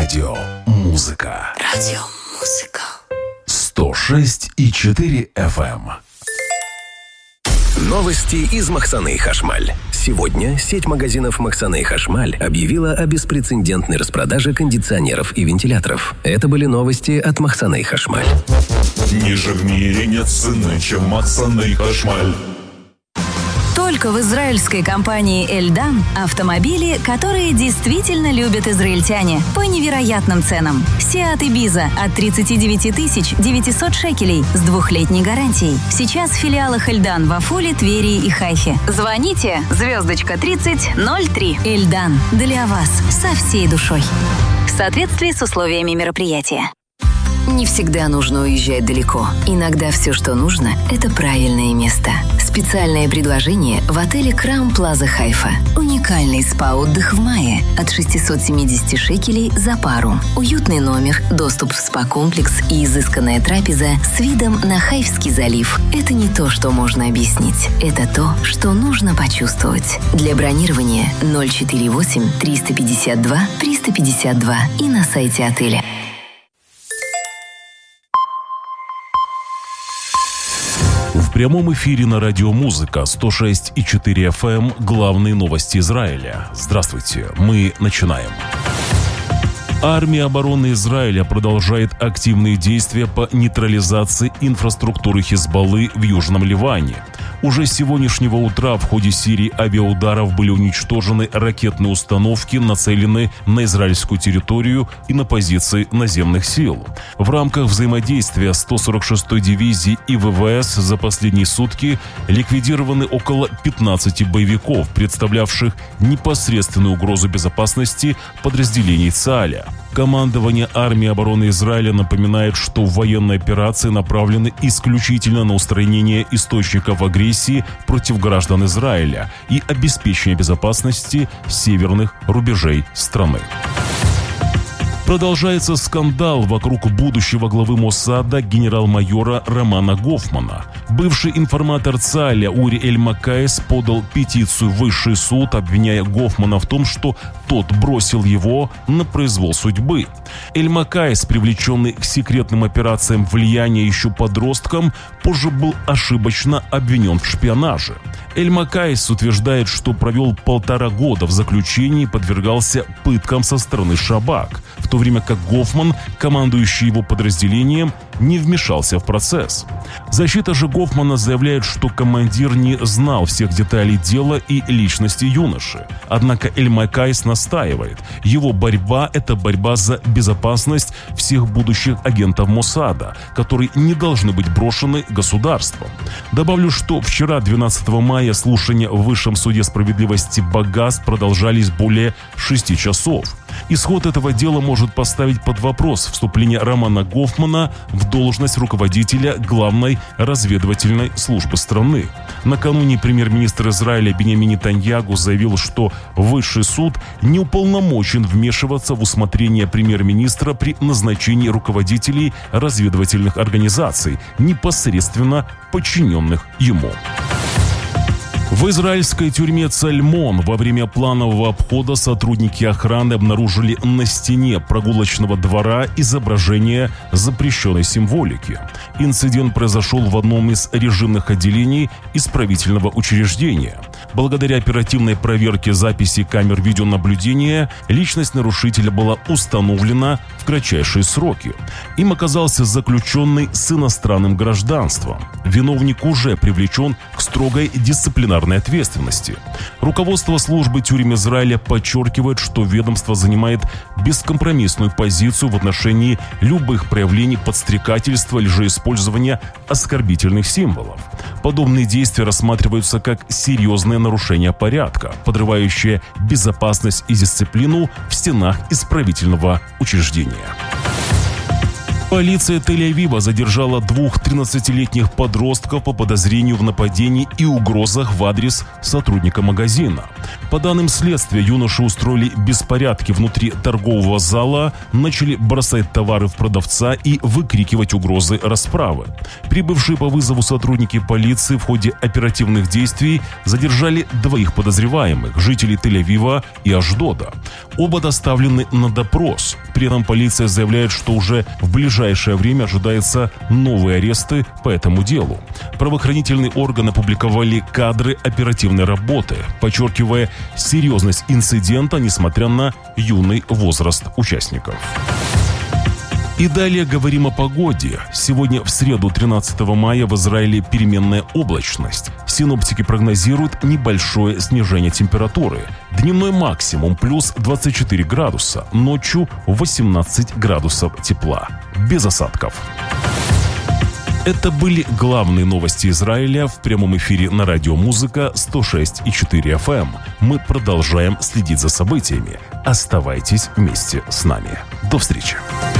Радиомузыка. 106,4 FM. Новости из Махсаны и Хашмаль. Сегодня сеть магазинов Махсана и Хашмаль объявила о беспрецедентной распродаже кондиционеров и вентиляторов. Это были новости от Махсана и Хашмаль. Ниже в мире нет цены, чем Махсана и Хашмаль. Только в израильской компании «Эльдан» автомобили, которые действительно любят израильтяне, по невероятным ценам. Seat Ibiza от 39 900 шекелей с 2-летней гарантией. Сейчас в филиалах «Эльдан» в Афуле, Твери и Хайфе. Звоните *3003. «Эльдан» для вас со всей душой. В соответствии с условиями мероприятия. Не всегда нужно уезжать далеко. Иногда все, что нужно, это правильное место. Специальное предложение в отеле Crown Plaza Хайфа. Уникальный спа-отдых в мае от 670 шекелей за пару. Уютный номер, доступ в спа-комплекс и изысканная трапеза с видом на Хайфский залив. Это не то, что можно объяснить. Это то, что нужно почувствовать. Для бронирования 048 352 352 и на сайте отеля. В прямом эфире на Радиомузыка 106,4 FM главные новости Израиля. Здравствуйте, мы начинаем. Армия обороны Израиля продолжает активные действия по нейтрализации инфраструктуры Хизбаллы в Южном Ливане. Уже с сегодняшнего утра в ходе серии авиаударов были уничтожены ракетные установки, нацеленные на израильскую территорию и на позиции наземных сил. В рамках взаимодействия 146-й дивизии и ВВС за последние сутки ликвидированы около 15 боевиков, представлявших непосредственную угрозу безопасности подразделений ЦААля. Командование армии обороны Израиля напоминает, что военные операции направлены исключительно на устранение источников агрессии против граждан Израиля и обеспечение безопасности северных рубежей страны. Продолжается скандал вокруг будущего главы Моссада генерал-майора Романа Гофмана. Бывший информатор ЦААля Ури Эль-Маккайс подал петицию в высший суд, обвиняя Гофмана в том, что тот бросил его на произвол судьбы. Эль-Маккайс, привлеченный к секретным операциям влияния еще подростком, позже был ошибочно обвинен в шпионаже. Эль-Маккайс утверждает, что провел 1,5 года в заключении и подвергался пыткам со стороны Шабак, в то время как Гофман, командующий его подразделением, не вмешался в процесс. Защита же Гофмана заявляет, что командир не знал всех деталей дела и личности юноши. Однако Эль-Маккайс настаивает, его борьба – это борьба за безопасность всех будущих агентов Моссада, которые не должны быть брошены государством. Добавлю, что вчера, 12 мая, слушания в Высшем суде справедливости Багаз продолжались более 6 часов. Исход этого дела может поставить под вопрос вступление Романа Гофмана в должность руководителя главной разведывательной службы страны. Накануне премьер-министр Израиля Биньямин Нетаньяху заявил, что Высший суд не уполномочен вмешиваться в усмотрение премьер-министра при назначении руководителей разведывательных организаций, непосредственно подчиненных ему. В израильской тюрьме Цальмон во время планового обхода сотрудники охраны обнаружили на стене прогулочного двора изображение запрещенной символики. Инцидент произошел в одном из режимных отделений исправительного учреждения. Благодаря оперативной проверке записей камер видеонаблюдения личность нарушителя была установлена в кратчайшие сроки. Им оказался заключенный с иностранным гражданством. Виновник уже привлечен к строгой дисциплинарной ответственности. Руководство службы тюрем Израиля подчеркивает, что ведомство занимает бескомпромиссную позицию в отношении любых проявлений подстрекательства, лжеиспользования оскорбительных символов. Подобные действия рассматриваются как серьезное нарушение порядка, подрывающее безопасность и дисциплину в стенах исправительного учреждения. Полиция Тель-Авива задержала 2 13-летних подростков по подозрению в нападении и угрозах в адрес сотрудника магазина. По данным следствия, юноши устроили беспорядки внутри торгового зала, начали бросать товары в продавца и выкрикивать угрозы расправы. Прибывшие по вызову сотрудники полиции в ходе оперативных действий задержали 2 подозреваемых, жителей Тель-Авива и Ашдода. Оба доставлены на допрос. При этом полиция заявляет, что уже в ближайшее время ожидаются новые аресты по этому делу. Правоохранительные органы опубликовали кадры оперативной работы, подчеркивая серьезность инцидента, несмотря на юный возраст участников. И далее говорим о погоде. Сегодня в среду 13 мая в Израиле переменная облачность. Синоптики прогнозируют небольшое снижение температуры. Дневной максимум плюс 24 градуса, ночью 18 градусов тепла. Без осадков. Это были главные новости Израиля в прямом эфире на радио «Музыка» 106,4 FM. Мы продолжаем следить за событиями. Оставайтесь вместе с нами. До встречи.